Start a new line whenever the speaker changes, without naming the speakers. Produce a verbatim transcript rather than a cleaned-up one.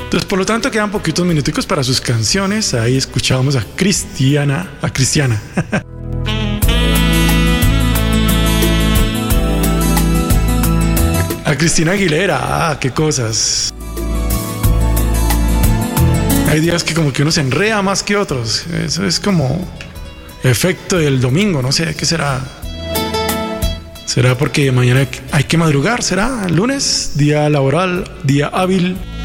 Entonces, por lo tanto, quedan poquitos minuticos para sus canciones. Ahí escuchábamos a Cristiana, a Cristiana. A Cristina Aguilera. Ah, qué cosas. Hay días que como que uno se enreda más que otros. Eso es como efecto del domingo, no sé, ¿qué será? ¿Será porque mañana hay que madrugar? ¿Será? ¿Lunes? ¿Día laboral? ¿Día hábil?